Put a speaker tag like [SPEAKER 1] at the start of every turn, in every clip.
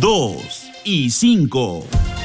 [SPEAKER 1] 2 y 5.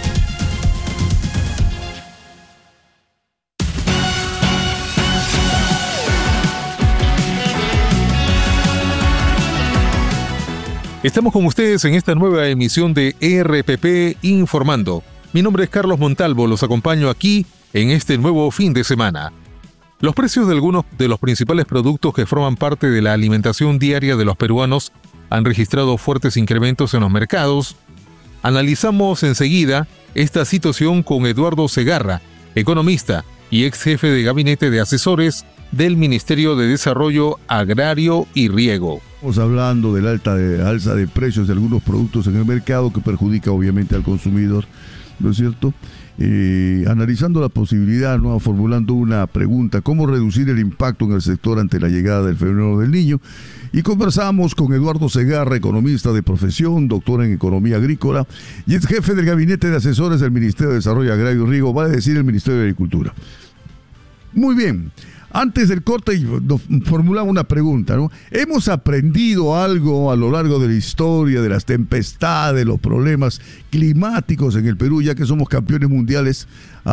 [SPEAKER 2] Estamos con ustedes en esta nueva emisión de RPP Informando. Mi nombre es Carlos Montalvo, los acompaño aquí en este nuevo fin de semana. Los precios de algunos de los principales productos que forman parte de la alimentación diaria de los peruanos han registrado fuertes incrementos en los mercados. Analizamos enseguida esta situación con Eduardo Segarra, economista y ex jefe de gabinete de asesores del Ministerio de Desarrollo Agrario y Riego.
[SPEAKER 3] Estamos hablando de la alza de precios de algunos productos en el mercado que perjudica obviamente al consumidor, ¿no es cierto? Analizando la posibilidad, ¿no?, formulando una pregunta: ¿cómo reducir el impacto en el sector ante la llegada del fenómeno del Niño? Y conversamos con Eduardo Segarra, economista de profesión, doctor en economía agrícola y es jefe del gabinete de asesores del Ministerio de Desarrollo Agrario y Riego, vale decir el Ministerio de Agricultura. Muy bien. Antes del corte nos formulaba una pregunta, ¿no? ¿Hemos aprendido algo a lo largo de la historia de las tempestades, los problemas climáticos en el Perú, ya que somos campeones mundiales?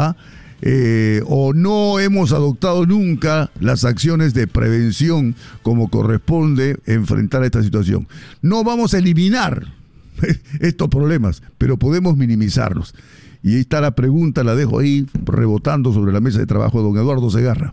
[SPEAKER 3] ¿O no hemos adoptado nunca las acciones de prevención como corresponde enfrentar esta situación? No vamos a eliminar estos problemas, pero podemos minimizarlos. Y ahí está la pregunta, la dejo ahí rebotando sobre la mesa de trabajo de don Eduardo Segarra.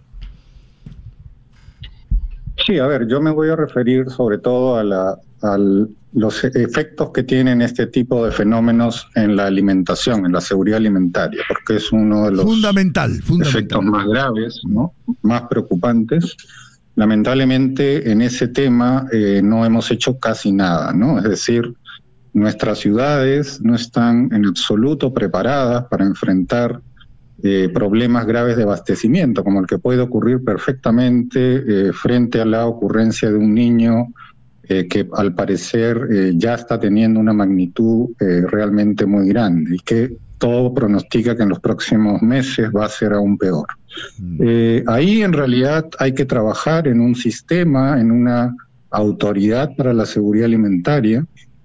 [SPEAKER 4] Sí, a ver, yo me voy a referir sobre todo a los efectos que tienen este tipo de fenómenos en la alimentación, en la seguridad alimentaria, porque es uno de los efectos más graves, ¿no?, más preocupantes. Lamentablemente en ese tema no hemos hecho casi nada, ¿no? Es decir, nuestras ciudades no están en absoluto preparadas para enfrentar problemas graves de abastecimiento, como el que puede ocurrir perfectamente frente a la ocurrencia de un niño que al parecer ya está teniendo una magnitud realmente muy grande y que todo pronostica que en los próximos meses va a ser aún peor. Ahí en realidad hay que trabajar en un sistema, en una autoridad para la seguridad alimentaria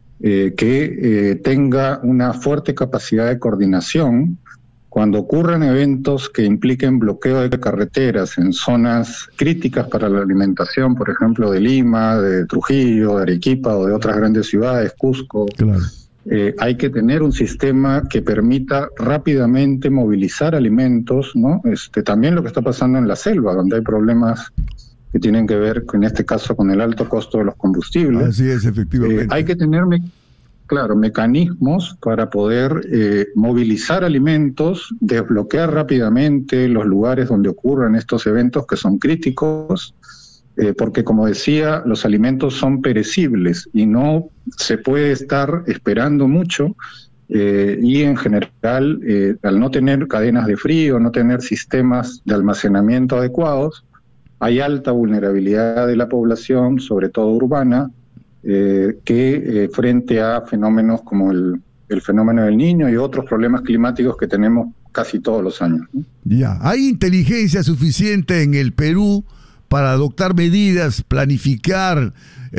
[SPEAKER 4] que tenga una fuerte capacidad de coordinación cuando ocurran eventos que impliquen bloqueo de carreteras en zonas críticas para la alimentación, por ejemplo de Lima, de Trujillo, de Arequipa o de otras grandes ciudades, Cusco. Claro. Hay que tener un sistema que permita rápidamente movilizar alimentos, ¿no? También lo que está pasando en la selva, donde hay problemas que tienen que ver, en este caso, con el alto costo de los combustibles.
[SPEAKER 3] Así es, efectivamente.
[SPEAKER 4] Hay que tener mecanismos para poder movilizar alimentos, desbloquear rápidamente los lugares donde ocurran estos eventos que son críticos, porque, como decía, los alimentos son perecibles y no se puede estar esperando mucho, y en general, al no tener cadenas de frío, no tener sistemas de almacenamiento adecuados, hay alta vulnerabilidad de la población, sobre todo urbana, que frente a fenómenos como el fenómeno del Niño y otros problemas climáticos que tenemos casi todos los años, ¿no?
[SPEAKER 3] Ya, ¿hay inteligencia suficiente en el Perú para adoptar medidas, planificar,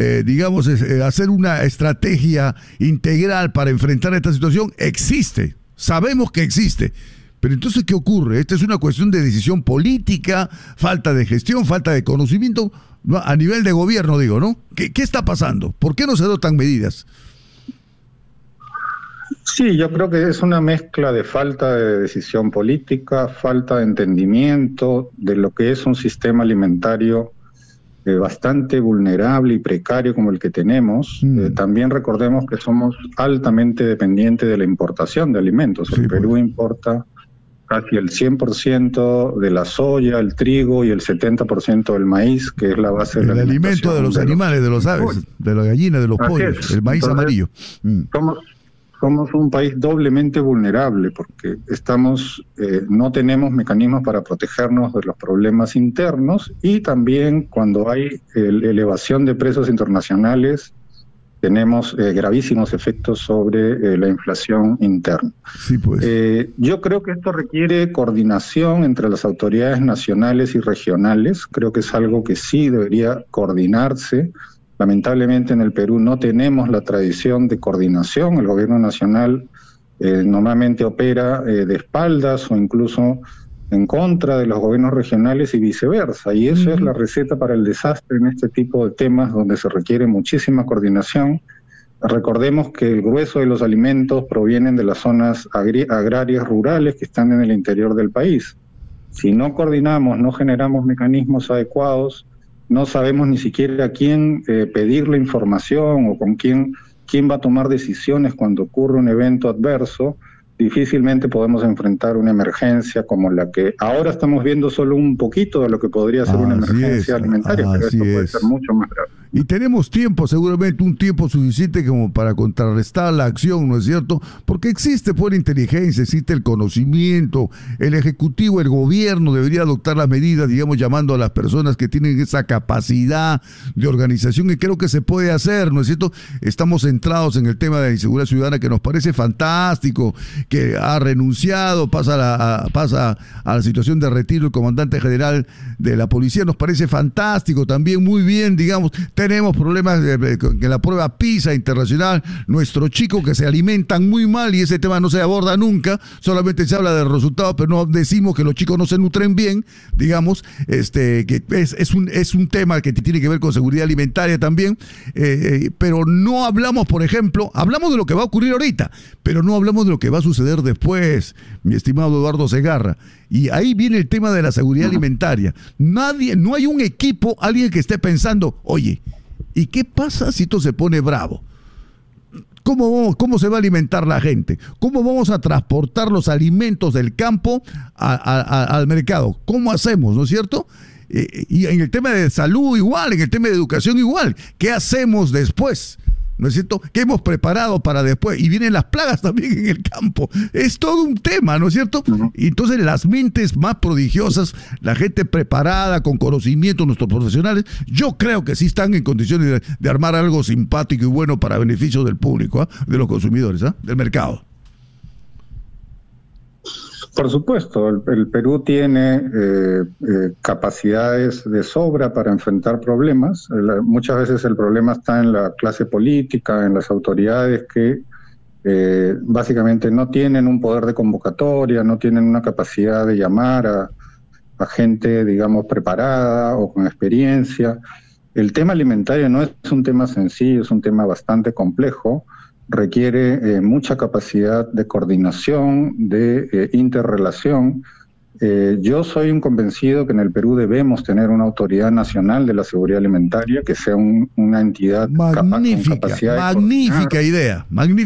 [SPEAKER 3] hacer una estrategia integral para enfrentar esta situación? Existe, sabemos que existe. Pero entonces, ¿qué ocurre? Esta es una cuestión de decisión política, falta de gestión, falta de conocimiento a nivel de gobierno, digo, ¿no? ¿Qué está pasando? ¿Por qué no se adoptan medidas?
[SPEAKER 4] Sí, yo creo que es una mezcla de falta de decisión política, falta de entendimiento de lo que es un sistema alimentario bastante vulnerable y precario como el que tenemos. También recordemos que somos altamente dependientes de la importación de alimentos. El Perú importa casi el 100% de la soya, el trigo y el 70% del maíz, que es la base de la
[SPEAKER 3] alimento de los animales, de los aves, de la gallina, de los pollos, el maíz amarillo.
[SPEAKER 4] Somos un país doblemente vulnerable porque no tenemos mecanismos para protegernos de los problemas internos, y también cuando hay elevación de precios internacionales tenemos gravísimos efectos sobre la inflación interna.
[SPEAKER 3] Sí, pues.
[SPEAKER 4] Yo creo que esto requiere coordinación entre las autoridades nacionales y regionales. Creo que es algo que sí debería coordinarse. Lamentablemente en el Perú no tenemos la tradición de coordinación. El gobierno nacional normalmente opera de espaldas o incluso en contra de los gobiernos regionales y viceversa. Y eso es la receta para el desastre en este tipo de temas donde se requiere muchísima coordinación. Recordemos que el grueso de los alimentos provienen de las zonas agrarias rurales que están en el interior del país. Si no coordinamos, no generamos mecanismos adecuados, no sabemos ni siquiera a quién pedirle información o con quién va a tomar decisiones cuando ocurre un evento adverso, difícilmente podemos enfrentar una emergencia como la que ahora estamos viendo, solo un poquito de lo que podría ser una emergencia alimentaria, pero esto puede ser mucho más grave.
[SPEAKER 3] Y tenemos tiempo, seguramente un tiempo suficiente como para contrarrestar la acción, ¿no es cierto? Porque existe por inteligencia, existe el conocimiento, el Ejecutivo, el Gobierno debería adoptar las medidas, digamos, llamando a las personas que tienen esa capacidad de organización, y creo que se puede hacer, ¿no es cierto? Estamos centrados en el tema de la inseguridad ciudadana, que nos parece fantástico, que ha renunciado, pasa a la situación de retiro el comandante general de la policía, nos parece fantástico también, muy bien, digamos. Tenemos problemas en la prueba PISA internacional, nuestros chicos que se alimentan muy mal y ese tema no se aborda nunca, solamente se habla de resultados, pero no decimos que los chicos no se nutren bien, digamos, que es un tema que tiene que ver con seguridad alimentaria también, pero no hablamos, por ejemplo, hablamos de lo que va a ocurrir ahorita, pero no hablamos de lo que va a suceder después, mi estimado Eduardo Segarra. Y ahí viene el tema de la seguridad alimentaria. No hay un equipo, alguien que esté pensando, oye, ¿y qué pasa si esto se pone bravo? ¿Cómo se va a alimentar la gente? ¿Cómo vamos a transportar los alimentos del campo al mercado? ¿Cómo hacemos, no es cierto? Y en el tema de salud igual, en el tema de educación igual. ¿Qué hacemos después? ¿No es cierto? ¿Qué hemos preparado para después? Y vienen las plagas también en el campo. Es todo un tema, ¿no es cierto? Y entonces las mentes más prodigiosas, la gente preparada, con conocimiento, nuestros profesionales, yo creo que sí están en condiciones de armar algo simpático y bueno para beneficio del público, de los consumidores, del mercado.
[SPEAKER 4] Por supuesto, el Perú tiene capacidades de sobra para enfrentar problemas. Muchas veces el problema está en la clase política, en las autoridades que básicamente no tienen un poder de convocatoria, no tienen una capacidad de llamar a gente, digamos, preparada o con experiencia. El tema alimentario no es un tema sencillo, es un tema bastante complejo. Requiere mucha capacidad de coordinación, de interrelación. Yo soy un convencido que en el Perú debemos tener una autoridad nacional de la seguridad alimentaria, que sea una entidad con capacidad
[SPEAKER 3] magnífica idea.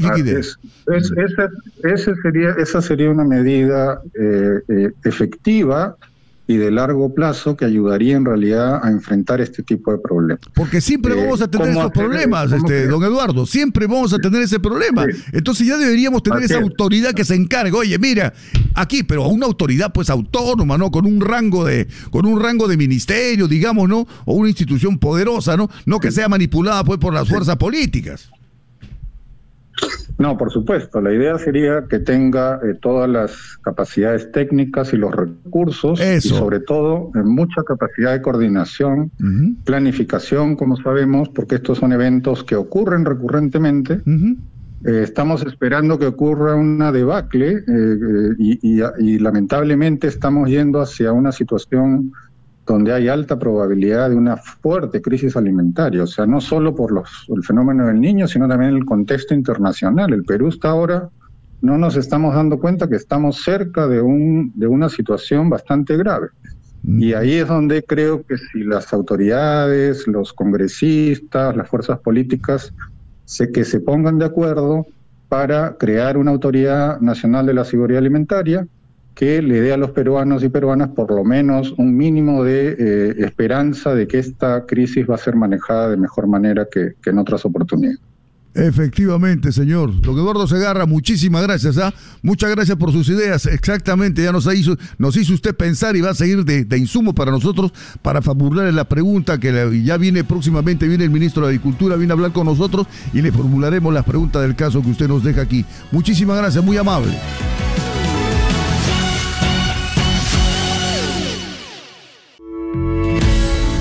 [SPEAKER 4] Esa sería una medida efectiva y de largo plazo que ayudaría en realidad a enfrentar este tipo de problemas.
[SPEAKER 3] Porque siempre vamos a tener esos problemas, don Eduardo, siempre vamos a tener ese problema. Sí. Entonces ya deberíamos tener esa autoridad que se encargue. Oye, mira, aquí, pero una autoridad pues autónoma, ¿no? Con un rango de ministerio, digamos, ¿no? O una institución poderosa, ¿no? No que sea manipulada pues por las fuerzas políticas.
[SPEAKER 4] No, por supuesto. La idea sería que tenga todas las capacidades técnicas y los recursos, y sobre todo mucha capacidad de coordinación, planificación, como sabemos, porque estos son eventos que ocurren recurrentemente. Estamos esperando que ocurra una debacle y lamentablemente estamos yendo hacia una situación donde hay alta probabilidad de una fuerte crisis alimentaria, o sea, no solo por el fenómeno del Niño, sino también en el contexto internacional. El Perú está ahora, no nos estamos dando cuenta que estamos cerca de una situación bastante grave. Y ahí es donde creo que si las autoridades, los congresistas, las fuerzas políticas, que se pongan de acuerdo para crear una autoridad nacional de la seguridad alimentaria, que le dé a los peruanos y peruanas por lo menos un mínimo de esperanza de que esta crisis va a ser manejada de mejor manera que en otras oportunidades.
[SPEAKER 3] Efectivamente, señor. Don Eduardo Segarra, muchísimas gracias. Muchas gracias por sus ideas. Exactamente, ya nos hizo usted pensar y va a seguir de insumo para nosotros para formularle la pregunta que ya viene próximamente, viene el ministro de Agricultura, viene a hablar con nosotros y le formularemos las preguntas del caso que usted nos deja aquí. Muchísimas gracias, muy amable.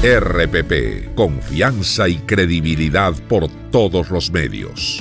[SPEAKER 5] RPP, confianza y credibilidad por todos los medios.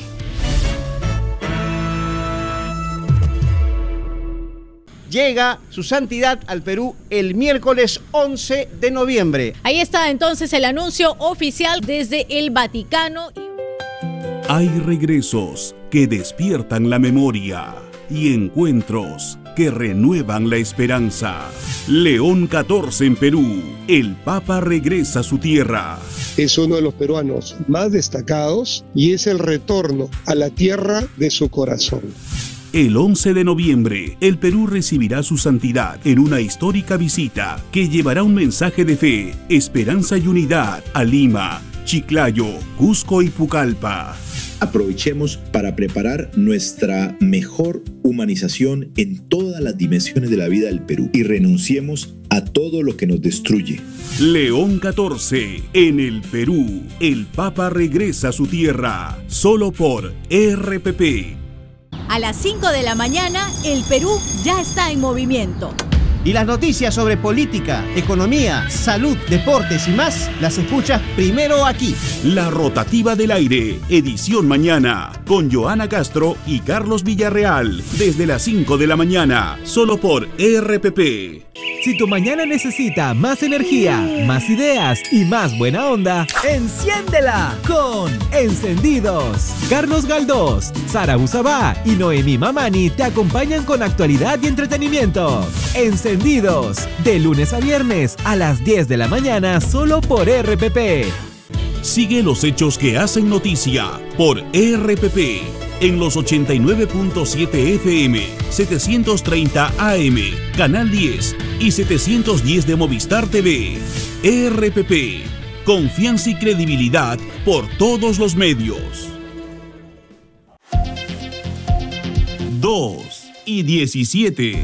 [SPEAKER 6] Llega su santidad al Perú el miércoles 11 de noviembre.
[SPEAKER 7] Ahí está entonces el anuncio oficial desde el Vaticano.
[SPEAKER 1] Hay regresos que despiertan la memoria y encuentros que renuevan la esperanza. León XIV en Perú. El Papa regresa a su tierra.
[SPEAKER 8] Es uno de los peruanos más destacados y es el retorno a la tierra de su corazón.
[SPEAKER 1] El 11 de noviembre, el Perú recibirá su santidad en una histórica visita que llevará un mensaje de fe, esperanza y unidad a Lima, Chiclayo, Cusco y Pucallpa.
[SPEAKER 9] Aprovechemos para preparar nuestra mejor humanización en todas las dimensiones de la vida del Perú y renunciemos a todo lo que nos destruye.
[SPEAKER 1] León XIV en el Perú. El Papa regresa a su tierra, solo por RPP.
[SPEAKER 7] A las 5 de la mañana, el Perú ya está en movimiento.
[SPEAKER 6] Y las noticias sobre política, economía, salud, deportes y más, las escuchas primero aquí.
[SPEAKER 1] La Rotativa del Aire, edición mañana, con Joana Castro y Carlos Villarreal, desde las 5 de la mañana, solo por RPP.
[SPEAKER 10] Si tu mañana necesita más energía, más ideas y más buena onda, enciéndela con Encendidos. Carlos Galdós, Sara Busabá y Noemí Mamani te acompañan con actualidad y entretenimiento. Encendidos, de lunes a viernes a las 10 de la mañana, solo por RPP.
[SPEAKER 1] Sigue los hechos que hacen noticia por RPP en los 89.7 FM, 730 AM, Canal 10 y 710 de Movistar TV. RPP, confianza y credibilidad por todos los medios. 2:17.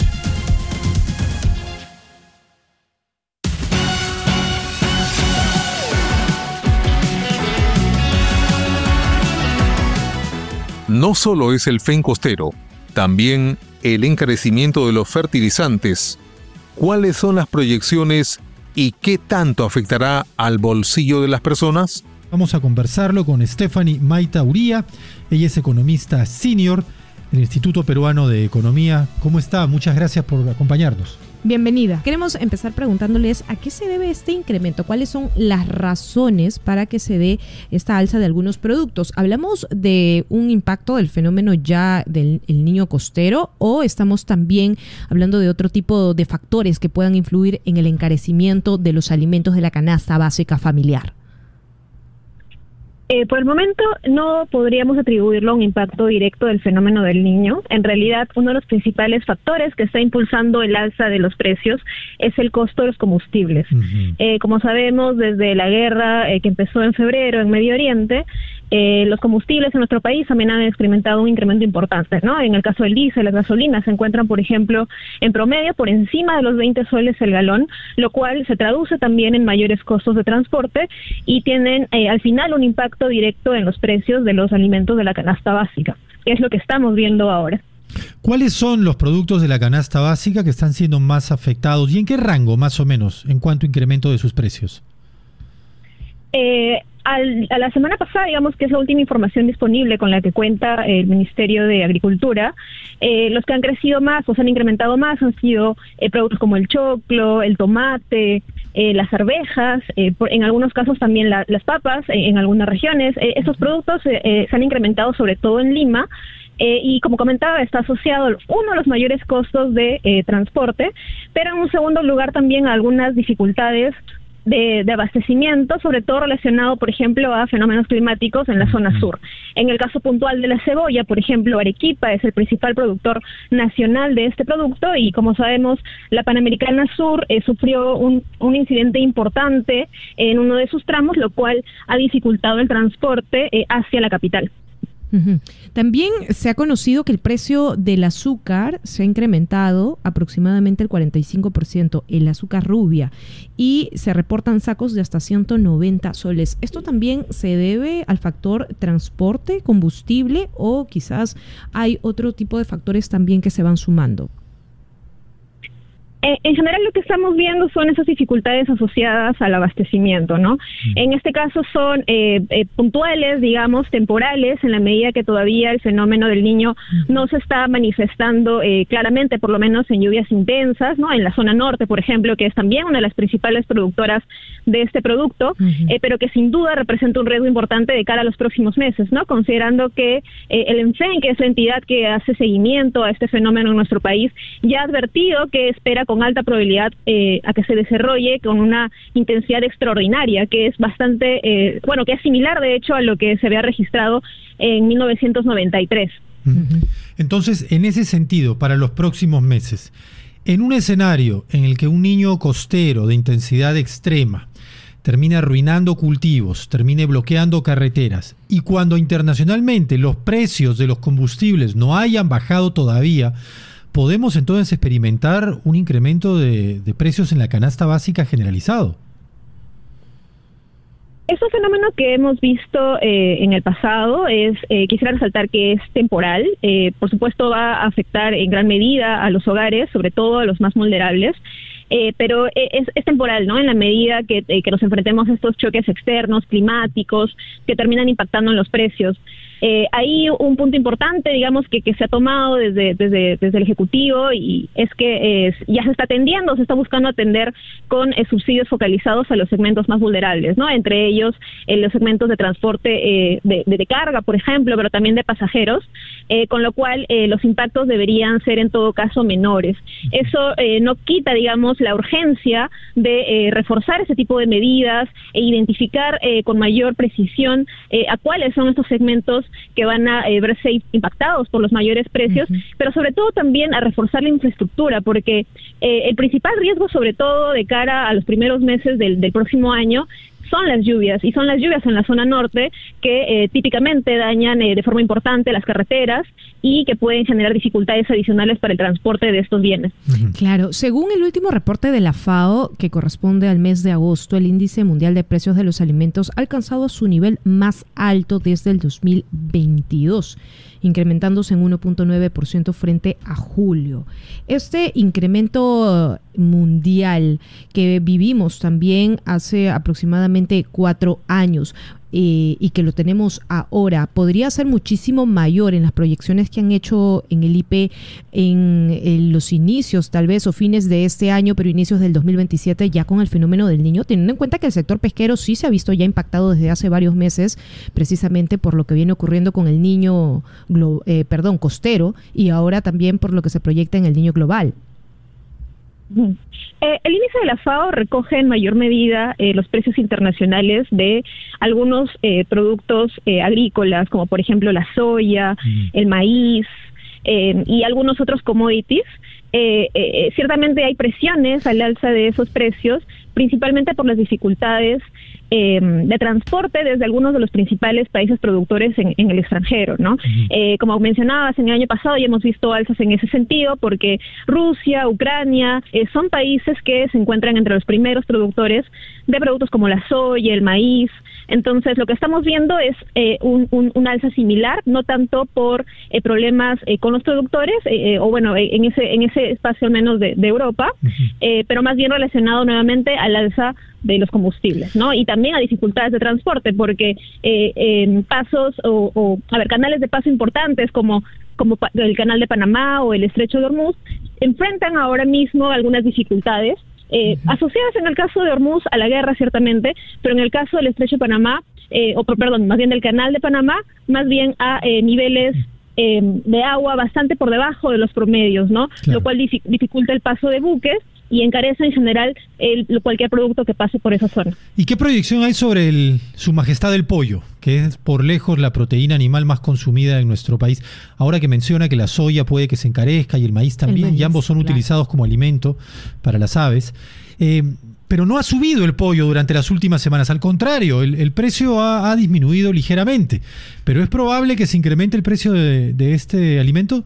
[SPEAKER 2] No solo es el FEN costero, también el encarecimiento de los fertilizantes. ¿Cuáles son las proyecciones y qué tanto afectará al bolsillo de las personas?
[SPEAKER 11] Vamos a conversarlo con Stephanie Maita Uría. Ella es economista senior del Instituto Peruano de Economía. ¿Cómo está? Muchas gracias por acompañarnos.
[SPEAKER 12] Bienvenida. Queremos empezar preguntándoles a qué se debe este incremento, cuáles son las razones para que se dé esta alza de algunos productos. ¿Hablamos de un impacto del fenómeno ya del niño costero o estamos también hablando de otro tipo de factores que puedan influir en el encarecimiento de los alimentos de la canasta básica familiar?
[SPEAKER 13] Por el momento no podríamos atribuirlo a un impacto directo del fenómeno del niño. En realidad, uno de los principales factores que está impulsando el alza de los precios es el costo de los combustibles. Como sabemos, desde la guerra que empezó en febrero en Medio Oriente, los combustibles en nuestro país también han experimentado un incremento importante, ¿no? En el caso del diésel, las gasolinas se encuentran, por ejemplo, en promedio por encima de los 20 soles el galón, lo cual se traduce también en mayores costos de transporte y tienen al final un impacto directo en los precios de los alimentos de la canasta básica, que es lo que estamos viendo ahora.
[SPEAKER 11] ¿Cuáles son los productos de la canasta básica que están siendo más afectados y en qué rango más o menos en cuanto a incremento de sus precios?
[SPEAKER 13] A la semana pasada, digamos que es la última información disponible con la que cuenta el Ministerio de Agricultura, los que han crecido más o se han incrementado más han sido productos como el choclo, el tomate, las arvejas, en algunos casos también las papas, en algunas regiones. Estos productos se han incrementado sobre todo en Lima, y como comentaba, está asociado uno de los mayores costos de transporte, pero en un segundo lugar también a algunas dificultades de abastecimiento, sobre todo relacionado, por ejemplo, a fenómenos climáticos en la zona sur. En el caso puntual de la cebolla, por ejemplo, Arequipa es el principal productor nacional de este producto y, como sabemos, la Panamericana Sur sufrió un incidente importante en uno de sus tramos, lo cual ha dificultado el transporte hacia la capital.
[SPEAKER 12] También se ha conocido que el precio del azúcar se ha incrementado aproximadamente el 45%, el azúcar rubia, y se reportan sacos de hasta 190 soles. ¿Esto también se debe al factor transporte, combustible o quizás hay otro tipo de factores también que se van sumando?
[SPEAKER 13] En general lo que estamos viendo son esas dificultades asociadas al abastecimiento, ¿no? En este caso son puntuales, digamos, temporales, en la medida que todavía el fenómeno del Niño no se está manifestando claramente, por lo menos en lluvias intensas, ¿no? En la zona norte, por ejemplo, que es también una de las principales productoras de este producto, pero que sin duda representa un riesgo importante de cara a los próximos meses, ¿no? Considerando que el ENFEN, que es la entidad que hace seguimiento a este fenómeno en nuestro país, ya ha advertido que espera con alta probabilidad a que se desarrolle con una intensidad extraordinaria, que es bastante, que es similar de hecho a lo que se había registrado en 1993.
[SPEAKER 11] Entonces, en ese sentido, para los próximos meses, en un escenario en el que un niño costero de intensidad extrema termine arruinando cultivos, termine bloqueando carreteras, y cuando internacionalmente los precios de los combustibles no hayan bajado todavía, ¿podemos entonces experimentar un incremento de precios en la canasta básica generalizado?
[SPEAKER 13] Es un fenómeno que hemos visto en el pasado. Quisiera resaltar que es temporal. Por supuesto va a afectar en gran medida a los hogares, sobre todo a los más vulnerables. Pero es temporal, ¿no? En la medida que nos enfrentemos a estos choques externos, climáticos, que terminan impactando en los precios. Hay un punto importante, digamos, que se ha tomado desde el Ejecutivo, y es que ya se está buscando atender con subsidios focalizados a los segmentos más vulnerables, ¿no? Entre ellos los segmentos de transporte de carga, por ejemplo, pero también de pasajeros, con lo cual los impactos deberían ser en todo caso menores. Eso no quita, digamos, la urgencia de reforzar ese tipo de medidas e identificar con mayor precisión a cuáles son estos segmentos que van a verse impactados por los mayores precios, pero sobre todo también a reforzar la infraestructura, porque el principal riesgo, sobre todo de cara a los primeros meses del próximo año, son las lluvias, y son las lluvias en la zona norte que típicamente dañan de forma importante las carreteras y que pueden generar dificultades adicionales para el transporte de estos bienes.
[SPEAKER 12] Claro, según el último reporte de la FAO, que corresponde al mes de agosto, el índice mundial de precios de los alimentos ha alcanzado su nivel más alto desde el 2022, incrementándose en 1.9% frente a julio. Este incremento mundial que vivimos también hace aproximadamente 4 años y que lo tenemos ahora, podría ser muchísimo mayor en las proyecciones que han hecho en el IPE en los inicios tal vez o fines de este año, pero inicios del 2027 ya con el fenómeno del Niño, teniendo en cuenta que el sector pesquero sí se ha visto ya impactado desde hace varios meses, precisamente por lo que viene ocurriendo con el Niño costero, y ahora también por lo que se proyecta en el Niño global.
[SPEAKER 13] El índice de la FAO recoge en mayor medida los precios internacionales de algunos productos agrícolas, como por ejemplo la soya, el maíz y algunos otros commodities. Ciertamente hay presiones al alza de esos precios, principalmente por las dificultades de transporte desde algunos de los principales países productores en el extranjero, ¿no? Como mencionabas, en el año pasado ya hemos visto alzas en ese sentido, porque Rusia, Ucrania, son países que se encuentran entre los primeros productores de productos como la soya, el maíz. Entonces, lo que estamos viendo es un alza similar, no tanto por problemas con los productores, en ese espacio al menos de Europa, pero más bien relacionado nuevamente al alza de los combustibles, ¿no? Y también a dificultades de transporte, porque canales de paso importantes como el canal de Panamá o el estrecho de Hormuz enfrentan ahora mismo algunas dificultades asociadas en el caso de Hormuz a la guerra ciertamente, pero en el caso del estrecho de Panamá, más bien del canal de Panamá, más bien a niveles de agua bastante por debajo de los promedios, ¿no? Claro. Lo cual dificulta el paso de buques y encarece en general cualquier producto que pase por esa zona.
[SPEAKER 11] ¿Y qué proyección hay sobre Su Majestad el pollo, que es por lejos la proteína animal más consumida en nuestro país? Ahora que menciona que la soya puede que se encarezca y el maíz también, y ambos son utilizados como alimento para las aves. Pero no ha subido el pollo durante las últimas semanas, al contrario, el precio ha disminuido ligeramente. ¿Pero es probable que se incremente el precio de este alimento?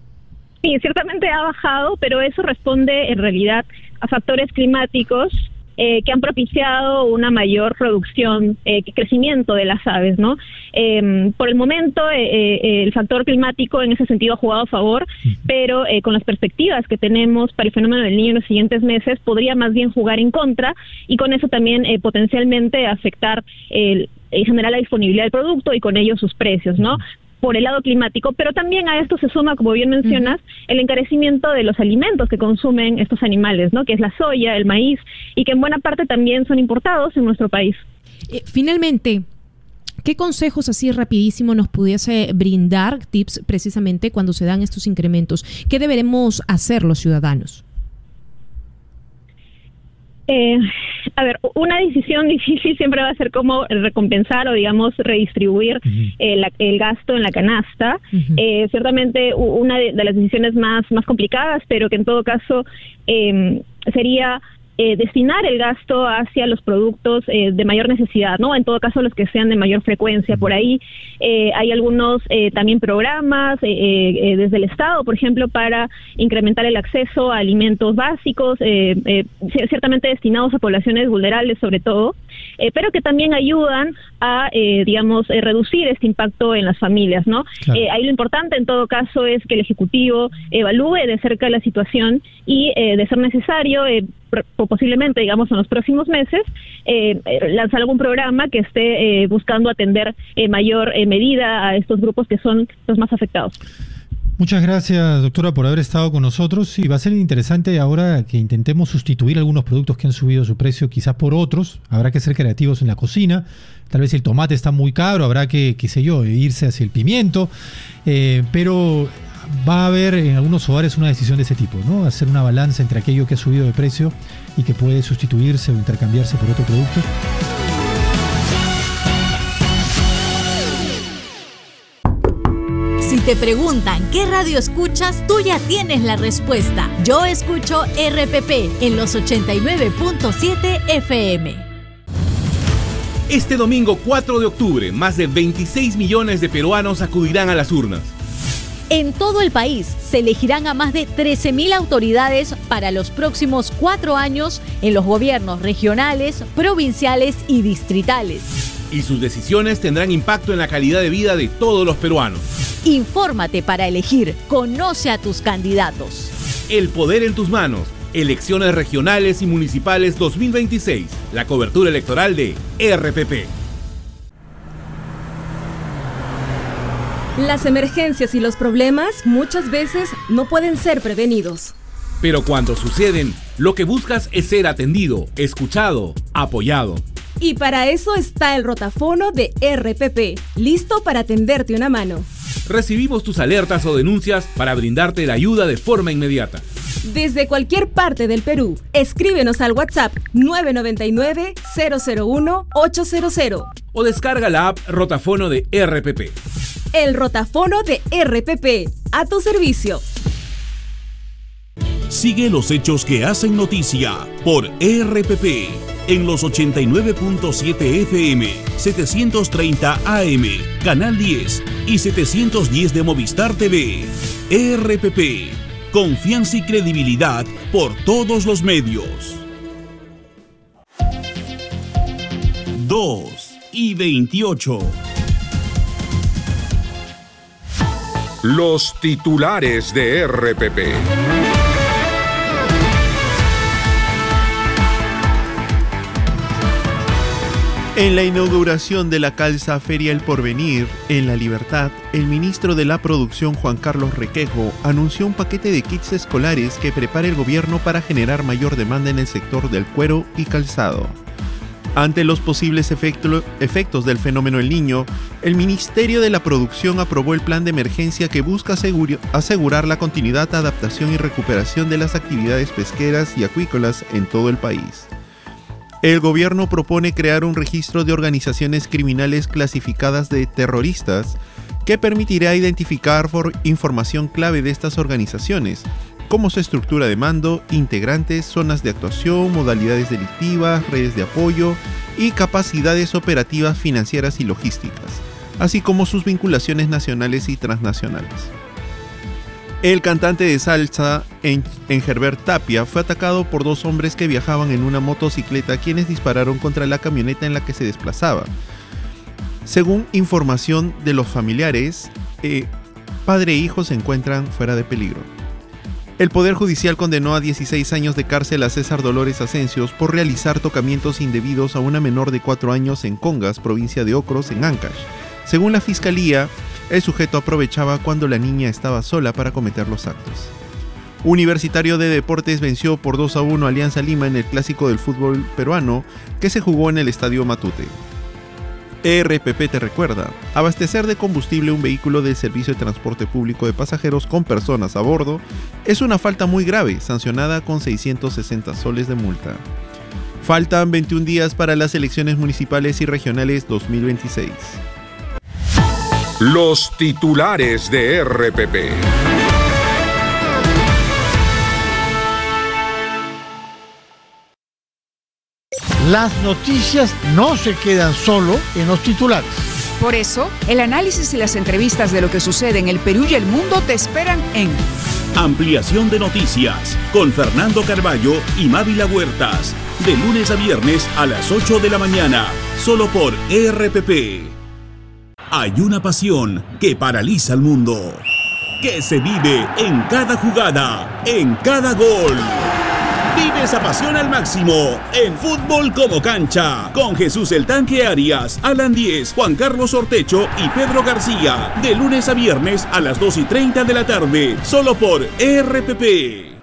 [SPEAKER 13] Sí, ciertamente ha bajado, pero eso responde en realidad a factores climáticos que han propiciado una mayor producción, crecimiento de las aves, ¿no? Por el momento, el factor climático en ese sentido ha jugado a favor, pero con las perspectivas que tenemos para el fenómeno del Niño en los siguientes meses, podría más bien jugar en contra, y con eso también potencialmente afectar en general la disponibilidad del producto y con ello sus precios, ¿no? Por el lado climático, pero también a esto se suma, como bien mencionas, el encarecimiento de los alimentos que consumen estos animales, ¿no? Que es la soya, el maíz, y que en buena parte también son importados en nuestro país.
[SPEAKER 12] Finalmente, ¿qué consejos así rapidísimo nos pudiese brindar, tips precisamente cuando se dan estos incrementos? ¿Qué deberemos hacer los ciudadanos?
[SPEAKER 13] A ver, una decisión difícil siempre va a ser cómo recompensar o, digamos, redistribuir el gasto en la canasta. Ciertamente una de las decisiones más complicadas, pero que en todo caso sería destinar el gasto hacia los productos de mayor necesidad, ¿no? En todo caso, los que sean de mayor frecuencia. Por ahí hay algunos también programas desde el Estado, por ejemplo, para incrementar el acceso a alimentos básicos, ciertamente destinados a poblaciones vulnerables sobre todo, pero que también ayudan a, digamos, reducir este impacto en las familias, ¿no? Claro. Ahí lo importante en todo caso es que el Ejecutivo evalúe de cerca la situación y, de ser necesario, posiblemente, digamos, en los próximos meses, lanzar algún programa que esté buscando atender mayor medida a estos grupos que son los más afectados.
[SPEAKER 11] Muchas gracias, doctora, por haber estado con nosotros. Sí, va a ser interesante ahora que intentemos sustituir algunos productos que han subido su precio quizás por otros. Habrá que ser creativos en la cocina. Tal vez el tomate está muy caro, habrá que, qué sé yo, irse hacia el pimiento. Pero va a haber en algunos hogares una decisión de ese tipo, ¿no? Hacer una balanza entre aquello que ha subido de precio y que puede sustituirse o intercambiarse por otro producto.
[SPEAKER 7] Si te preguntan qué radio escuchas, tú ya tienes la respuesta. Yo escucho RPP en los 89.7 FM.
[SPEAKER 14] Este domingo 4 de octubre, más de 26 millones de peruanos acudirán a las urnas.
[SPEAKER 7] En todo el país se elegirán a más de 13.000 autoridades para los próximos 4 años en los gobiernos regionales, provinciales y distritales.
[SPEAKER 14] Y sus decisiones tendrán impacto en la calidad de vida de todos los peruanos.
[SPEAKER 7] Infórmate para elegir. Conoce a tus candidatos.
[SPEAKER 14] El poder en tus manos. Elecciones regionales y municipales 2026. La cobertura electoral de RPP.
[SPEAKER 15] Las emergencias y los problemas muchas veces no pueden ser prevenidos.
[SPEAKER 14] Pero cuando suceden, lo que buscas es ser atendido, escuchado, apoyado.
[SPEAKER 15] Y para eso está el rotafono de RPP, listo para tenderte una mano.
[SPEAKER 14] Recibimos tus alertas o denuncias para brindarte la ayuda de forma inmediata.
[SPEAKER 15] Desde cualquier parte del Perú, escríbenos al WhatsApp 999-001-800.
[SPEAKER 14] O descarga la app Rotafono de RPP.
[SPEAKER 15] El rotafono de RPP, a tu servicio.
[SPEAKER 1] Sigue los hechos que hacen noticia por RPP en los 89.7 FM, 730 AM, Canal 10 y 710 de Movistar TV. RPP, confianza y credibilidad por todos los medios. 2:28.
[SPEAKER 5] Los titulares de RPP.
[SPEAKER 16] En la inauguración de la Calza Feria El Porvenir, en La Libertad, el ministro de la Producción, Juan Carlos Requejo, anunció un paquete de kits escolares que prepara el gobierno para generar mayor demanda en el sector del cuero y calzado. Ante los posibles efectos del fenómeno El Niño, el Ministerio de la Producción aprobó el plan de emergencia que busca asegurar la continuidad, adaptación y recuperación de las actividades pesqueras y acuícolas en todo el país. El gobierno propone crear un registro de organizaciones criminales clasificadas de terroristas que permitirá identificar información clave de estas organizaciones, como su estructura de mando, integrantes, zonas de actuación, modalidades delictivas, redes de apoyo y capacidades operativas, financieras y logísticas, así como sus vinculaciones nacionales y transnacionales. El cantante de salsa Engelbert Tapia fue atacado por 2 hombres que viajaban en una motocicleta, quienes dispararon contra la camioneta en la que se desplazaba. Según información de los familiares, padre e hijo se encuentran fuera de peligro. El Poder Judicial condenó a 16 años de cárcel a César Dolores Asensios por realizar tocamientos indebidos a una menor de 4 años en Congas, provincia de Ocros, en Ancash. Según la fiscalía, el sujeto aprovechaba cuando la niña estaba sola para cometer los actos. Universitario de Deportes venció por 2-1 a Alianza Lima en el clásico del fútbol peruano que se jugó en el Estadio Matute. ERPP te recuerda, abastecer de combustible un vehículo del Servicio de Transporte Público de Pasajeros con personas a bordo es una falta muy grave, sancionada con 660 soles de multa. Faltan 21 días para las elecciones municipales y regionales 2026.
[SPEAKER 5] Los titulares de RPP.
[SPEAKER 17] Las noticias no se quedan solo en los titulares.
[SPEAKER 18] Por eso, el análisis y las entrevistas de lo que sucede en el Perú y el mundo te esperan en
[SPEAKER 1] Ampliación de Noticias con Fernando Carballo y Mávila Huertas, de lunes a viernes a las 8 de la mañana, solo por RPP. Hay una pasión que paraliza al mundo, que se vive en cada jugada, en cada gol. Vive esa pasión al máximo en Fútbol como Cancha, con Jesús el Tanque Arias, Alan Díez, Juan Carlos Ortecho y Pedro García, de lunes a viernes a las 2:30 de la tarde, solo por RPP.